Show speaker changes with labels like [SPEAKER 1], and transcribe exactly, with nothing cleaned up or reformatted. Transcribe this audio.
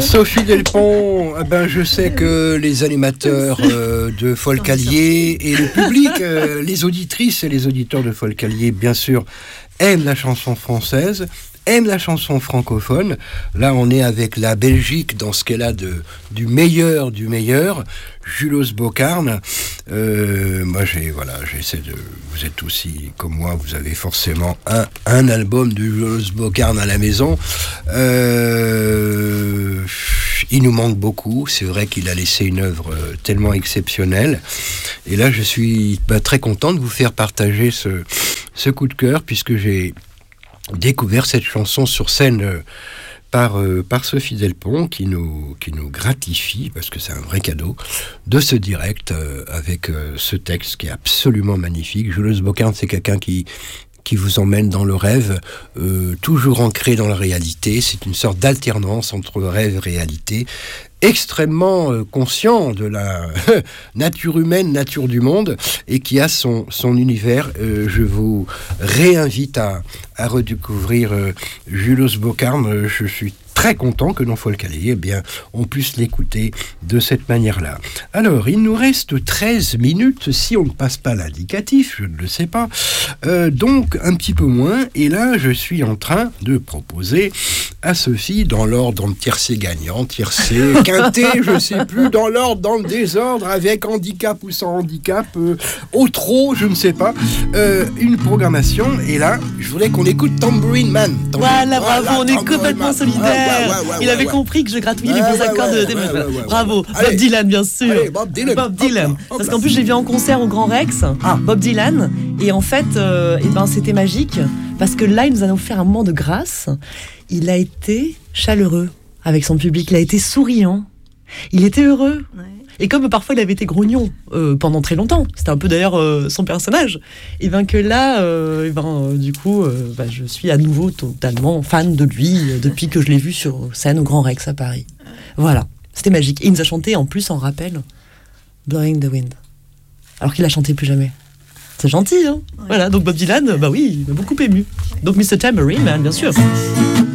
[SPEAKER 1] Sophie Delpont, eh ben, je sais que les animateurs euh, de Folk-Allier et le public, euh, les auditrices et les auditeurs de Folk-Allier, bien sûr, aiment la chanson française, aiment la chanson francophone. Là, on est avec la Belgique dans ce qu'elle a de, du meilleur du meilleur. Julos Bocarn. Euh, moi, j'ai, voilà, j'essaie de... Vous êtes aussi, comme moi, vous avez forcément un, un album de Julos Bocarn à la maison. Euh, il nous manque beaucoup. C'est vrai qu'il a laissé une œuvre tellement exceptionnelle. Et là, je suis bah, très content de vous faire partager ce, ce coup de cœur, puisque j'ai découvert cette chanson sur scène euh, par, euh, par Sophie Delpont, qui nous, qui nous gratifie, parce que c'est un vrai cadeau, de ce direct euh, avec euh, ce texte qui est absolument magnifique. Jules Bocarn, c'est quelqu'un qui, qui vous emmène dans le rêve, euh, toujours ancré dans la réalité. C'est une sorte d'alternance entre rêve et réalité, extrêmement euh, conscient de la nature humaine, nature du monde, et qui a son, son univers. Euh, je vous réinvite à, à redécouvrir euh, Jules Bocarn. Je suis très content que dans Folk-Allier, eh bien, on puisse l'écouter de cette manière-là. Alors, il nous reste treize minutes, si on ne passe pas l'indicatif, je ne le sais pas, euh, donc un petit peu moins, et là, je suis en train de proposer à Sophie, dans l'ordre, en tiercé gagnant, tiercé, quinté, je ne sais plus, dans l'ordre, dans le désordre, avec handicap ou sans handicap, euh, au trop, je ne sais pas, euh, une programmation, et là, je voulais qu'on écoute Tambourine Man. Tambourine,
[SPEAKER 2] voilà, bravo,
[SPEAKER 1] voilà,
[SPEAKER 2] on est complètement solidaires.
[SPEAKER 1] Ouais, ouais, ouais,
[SPEAKER 2] il
[SPEAKER 1] ouais,
[SPEAKER 2] avait
[SPEAKER 1] ouais.
[SPEAKER 2] compris que je gratouillais
[SPEAKER 1] Ouais,
[SPEAKER 2] les bons
[SPEAKER 1] ouais,
[SPEAKER 2] accords
[SPEAKER 1] ouais,
[SPEAKER 2] de...
[SPEAKER 1] ouais, ouais, ouais, ouais.
[SPEAKER 2] Bravo,
[SPEAKER 1] Allez.
[SPEAKER 2] Bob Dylan, bien sûr.
[SPEAKER 1] Allez, Bob Dylan.
[SPEAKER 2] Bob Dylan.
[SPEAKER 1] Hop là, hop
[SPEAKER 2] Parce
[SPEAKER 1] là.
[SPEAKER 2] qu'en plus, je l'ai vu en concert au Grand Rex,
[SPEAKER 1] Ah.
[SPEAKER 2] Bob Dylan, et en fait, euh, eh ben, c'était magique, parce que là, il nous a offert un moment de grâce. Il a été chaleureux avec son public, il a été souriant, il était heureux. Ouais. Et comme parfois il avait été grognon euh, pendant très longtemps, c'était un peu d'ailleurs euh, son personnage, et bien que là, euh, et ben, euh, du coup, euh, bah, je suis à nouveau totalement fan de lui euh, depuis que je l'ai vu sur scène au Grand Rex à Paris. Voilà, c'était magique. Et il nous a chanté en plus en rappel Blowing the Wind, alors qu'il a chanté plus jamais. C'est gentil, hein. Ouais. Voilà, donc Bob Dylan, bah oui, il m'a beaucoup ému. Donc mister Tambourine Man, bien sûr.